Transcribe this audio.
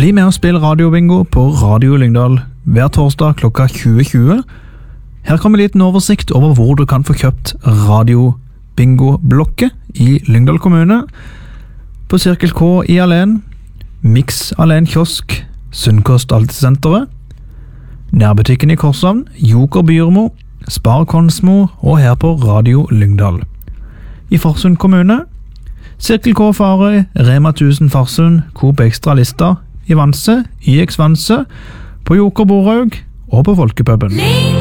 Bli med og spill radiobingo på Radio Lyngdal hver torsdag klokka 20.20. Her kommer en liten oversikt over hvor du kan få kjøpt radiobingo-blokket i Lyngdal kommune. På Cirkel K i Alen, Mix Alen kiosk, Sunnkost Altesenteret, nærbutikken i Korshavn, Joker Byrmo, Spar Konsmo og her på Radio Lyngdal. I Farsund kommune, Cirkel K Farøy, Rema 1000 Farsund, Coop Extra Lista, i Vanse, YX Vanse, på Joker Borhaug og på Folkepuben.